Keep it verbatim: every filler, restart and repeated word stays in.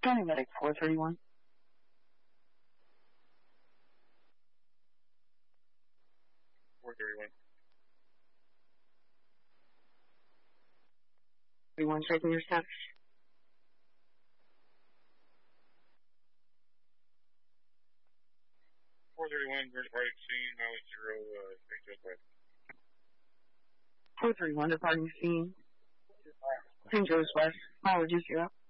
County Medic four thirty-one. four thirty-one. thirty-one, checking your steps. four thirty-one, we're right scene, now it's zero, uh, Saint Joe's West. four thirty-one, departing scene. Saint Joe's West, mileage is zero.